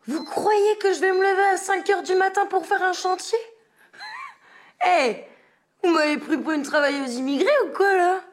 Vous croyez que je vais me lever à 5 heures du matin pour faire un chantier? Hé, vous m'avez pris pour une travailleuse immigrée ou quoi, là?